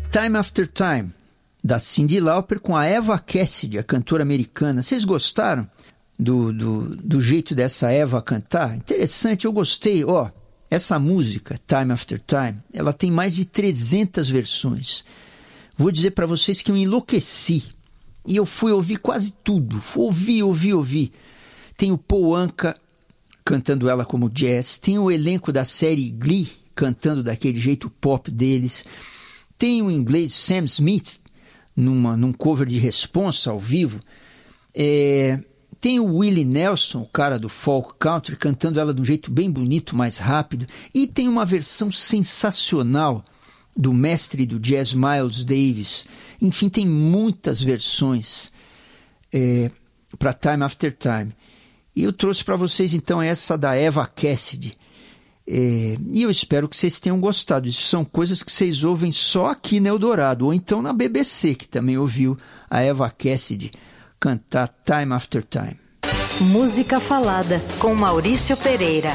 Time After Time, da Cyndi Lauper, com a Eva Cassidy, a cantora americana. Vocês gostaram do jeito dessa Eva cantar? Interessante, eu gostei. Essa música, Time After Time, ela tem mais de 300 versões. Vou dizer para vocês que eu enlouqueci. E eu fui ouvir quase tudo. Ouvi. Tem o Paul Anka cantando ela como jazz. Tem o elenco da série Glee cantando daquele jeito pop deles. Tem o inglês Sam Smith num cover de Responsa ao vivo. Tem o Willie Nelson, o cara do folk country, cantando ela de um jeito bem bonito, mais rápido. E tem uma versão sensacional do mestre do jazz Miles Davis. Enfim, tem muitas versões para Time After Time. E eu trouxe para vocês, então, essa da Eva Cassidy. E eu espero que vocês tenham gostado. Isso são coisas que vocês ouvem só aqui no Eldorado, ou então na BBC, que também ouviu a Eva Cassidy cantar Time After Time. Música Falada, com Maurício Pereira.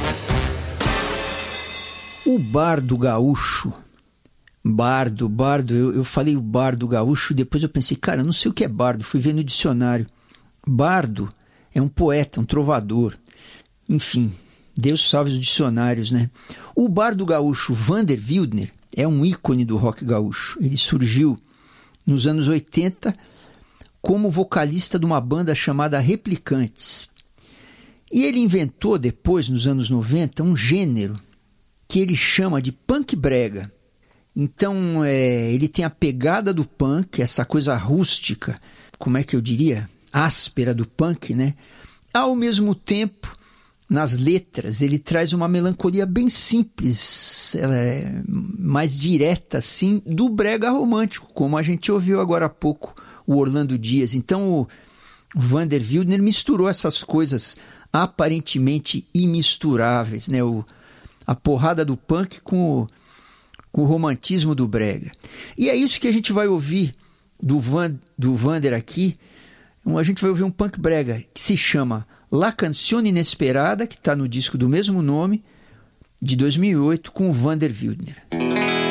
O bardo gaúcho. Bardo, eu falei o bardo gaúcho, depois eu pensei, cara, eu não sei o que é bardo, fui ver no dicionário. Bardo é um poeta, um trovador. Enfim, Deus salve os dicionários, né? O bardo gaúcho Vander Wildner é um ícone do rock gaúcho. Ele surgiu nos anos 80 como vocalista de uma banda chamada Replicantes. E ele inventou depois, nos anos 90, um gênero que ele chama de punk brega. Então, ele tem a pegada do punk, essa coisa rústica, como é que eu diria? Áspera do punk, né? Ao mesmo tempo, nas letras, ele traz uma melancolia bem simples, ela é mais direta, assim, do brega romântico, como a gente ouviu agora há pouco, o Orlando Dias. Então, o Vander Wildner misturou essas coisas aparentemente imisturáveis, né? A porrada do punk com o romantismo do brega. E é isso que a gente vai ouvir do Vander aqui. A gente vai ouvir um punk brega que se chama La Canción Inesperada, que está no disco do mesmo nome, de 2008, com o Vander Wildner.